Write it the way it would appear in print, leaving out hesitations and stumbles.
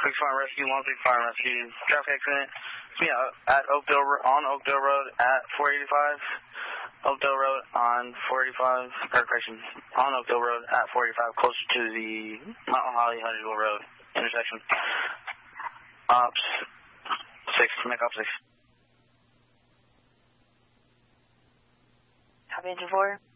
Quick Fire Rescue, 1 Quick Fire Rescue. Traffic accident. At Oakdale Road at 485. Oakdale Road on 485, or correction, on Oakdale Road at 485, closer to the Mount Holly Huntersville Road intersection. Ops 6, make op 6. Copy, Engine 4.